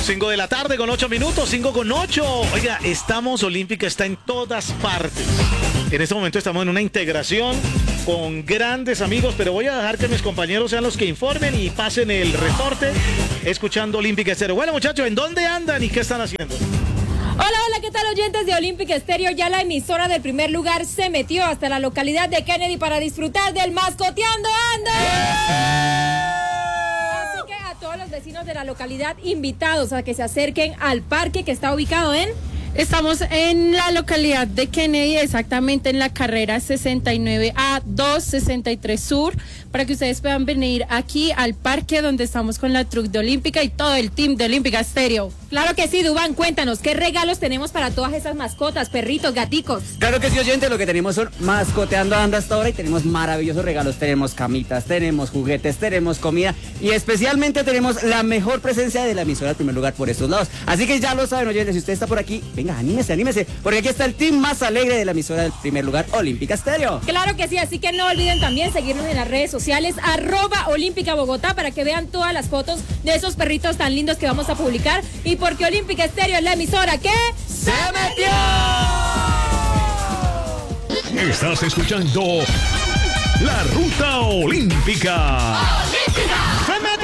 5 de la tarde con 8 minutos, 5 con 8. Oiga, estamos, Olímpica está en todas partes. En este momento estamos en una integración con grandes amigos, pero voy a dejar que mis compañeros sean los que informen y pasen el reporte escuchando Olímpica Estéreo. Bueno, muchachos, ¿en dónde andan y qué están haciendo? Hola, ¿qué tal, oyentes de Olímpica Estéreo? Ya la emisora del primer lugar se metió hasta la localidad de Kennedy para disfrutar del Mascoteando Ando. Así que a todos los vecinos de la localidad invitados a que se acerquen al parque que está ubicado en... Estamos en la localidad de Kennedy, exactamente en la carrera 69A 263 Sur, para que ustedes puedan venir aquí al parque donde estamos con la truck de Olímpica y todo el team de Olímpica Estéreo. Claro que sí, Dubán, cuéntanos, ¿qué regalos tenemos para todas esas mascotas, perritos, gaticos? Claro que sí, oyente, lo que tenemos son Mascoteando Ando hasta ahora y tenemos maravillosos regalos. Tenemos camitas, tenemos juguetes, tenemos comida y especialmente tenemos la mejor presencia de la emisora del primer lugar por estos lados. Así que ya lo saben, oyentes, si usted está por aquí, venga, anímese, porque aquí está el team más alegre de la emisora del primer lugar, Olímpica Estéreo. Claro que sí, así que no olviden también seguirnos en las redes sociales, @Olímpica Bogotá, para que vean todas las fotos de esos perritos tan lindos que vamos a publicar. Y porque Olímpica Estéreo es la emisora que ¡se metió! Estás escuchando La Ruta Olímpica. ¡Se metió!